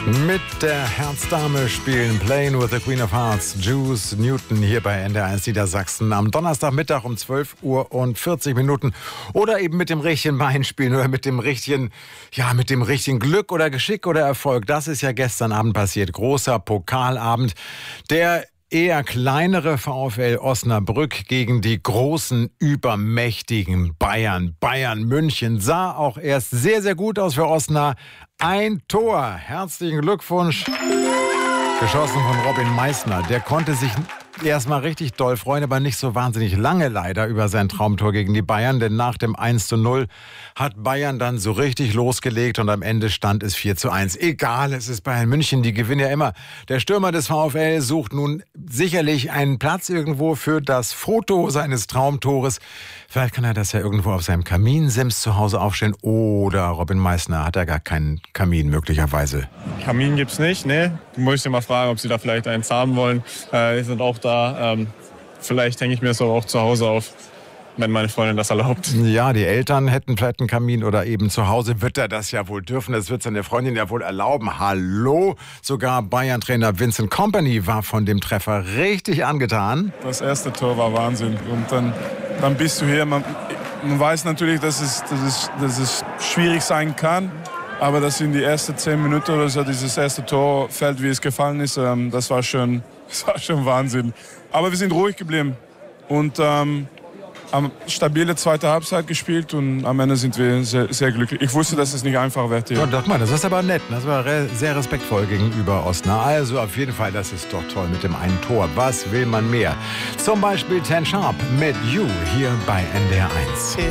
Mit der Herzdame spielen Playing with the Queen of Hearts, Juice Newton hier bei NDR1 Niedersachsen am Donnerstagmittag um 12:40 oder eben mit dem richtigen Bein spielen oder mit dem richtigen Glück oder Geschick oder Erfolg. Das ist ja gestern Abend passiert. Großer Pokalabend. Der eher kleinere VfL Osnabrück gegen die großen, übermächtigen Bayern. Bayern München sah auch erst sehr, sehr gut aus für Osnabrück. Ein Tor. Herzlichen Glückwunsch. Geschossen von Robin Meissner. Der konnte sich erstmal richtig doll freuen, aber nicht so wahnsinnig lange leider über sein Traumtor gegen die Bayern. Denn nach dem 1:0 hat Bayern dann so richtig losgelegt und am Ende stand es 4:1. Egal, es ist Bayern München, die gewinnen ja immer. Der Stürmer des VfL sucht nun sicherlich einen Platz irgendwo für das Foto seines Traumtores. Vielleicht kann er das ja irgendwo auf seinem Kaminsims zu Hause aufstellen. Oder Robin Meissner hat ja gar keinen Kamin möglicherweise. Kamin gibt's nicht, ne? Du musst dir mal fragen, ob sie da vielleicht eins haben wollen. Die sind auch da. Vielleicht hänge ich mir das auch zu Hause auf, wenn meine Freundin das erlaubt. Ja, die Eltern hätten vielleicht einen Kamin oder eben zu Hause wird er das ja wohl dürfen. Das wird seine Freundin ja wohl erlauben. Hallo? Sogar Bayern-Trainer Vincent Kompany war von dem Treffer richtig angetan. Das erste Tor war Wahnsinn. Und dann bist du hier. Man weiß natürlich, dass es schwierig sein kann. Aber dass in die ersten 10 Minuten oder so dieses erste Tor fällt, wie es gefallen ist, das war schon Wahnsinn. Aber wir sind ruhig geblieben und haben stabile zweite Halbzeit gespielt und am Ende sind wir sehr, sehr glücklich. Ich wusste, dass es nicht einfach wird. Ja, doch mal, das ist aber nett. Das war sehr respektvoll gegenüber Osnabrück. Also auf jeden Fall, das ist doch toll mit dem einen Tor. Was will man mehr? Zum Beispiel Ten Sharp mit You hier bei NDR1.